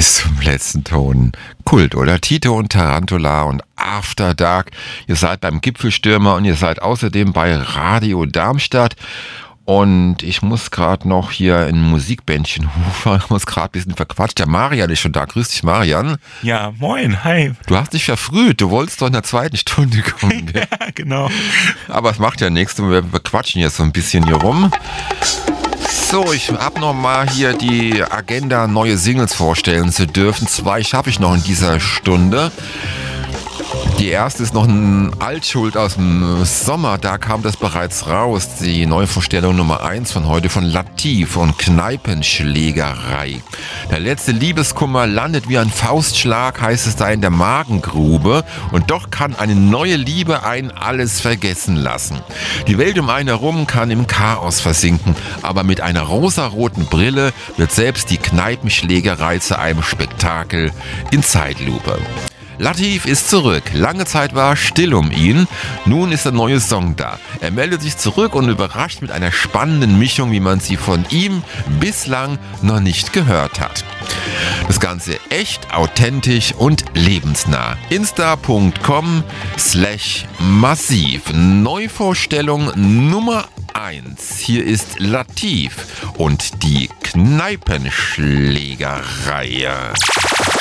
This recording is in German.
bis zum letzten Ton. Kult, oder? Tito und Tarantula und After Dark. Ihr seid beim Gipfelstürmer und ihr seid außerdem bei Radio Darmstadt. Und ich muss gerade noch hier ein Musikbändchen rufen. Ich muss gerade ein bisschen verquatscht. Der Marian ist schon da. Grüß dich, Marian. Ja, moin, hi. Du hast dich verfrüht. Du wolltest doch in der zweiten Stunde kommen. Ja, genau. Aber es macht ja nichts. Wir quatschen jetzt so ein bisschen hier rum. So, ich habe noch mal hier die Agenda, neue Singles vorstellen zu dürfen. 2 schaffe ich noch in dieser Stunde. Die erste ist noch ein Altschuld aus dem Sommer, da kam das bereits raus. Die Neuvorstellung Nummer 1 von heute von Latif und Kneipenschlägerei. Der letzte Liebeskummer landet wie ein Faustschlag, heißt es da in der Magengrube. Und doch kann eine neue Liebe einen alles vergessen lassen. Die Welt um einen herum kann im Chaos versinken, aber mit einer rosaroten Brille wird selbst die Kneipenschlägerei zu einem Spektakel in Zeitlupe. Latif ist zurück. Lange Zeit war still um ihn. Nun ist ein neuer Song da. Er meldet sich zurück und überrascht mit einer spannenden Mischung, wie man sie von ihm bislang noch nicht gehört hat. Das Ganze echt, authentisch und lebensnah. insta.com/massiv. Neuvorstellung Nummer 1. Hier ist Latif und die Kneipenschlägerei.